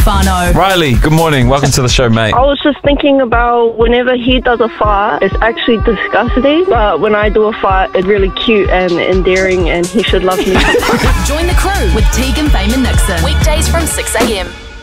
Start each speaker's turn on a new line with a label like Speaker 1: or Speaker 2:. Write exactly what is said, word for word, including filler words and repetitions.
Speaker 1: Stefano.
Speaker 2: Riley, good morning. Welcome to the show, mate.
Speaker 3: I was just thinking about whenever he does a fart, it's actually disgusting. But when I do a fart, it's really cute and endearing, and he should love me.
Speaker 1: Join the crew with Tegan, Fame and Nixon. Weekdays from six a.m.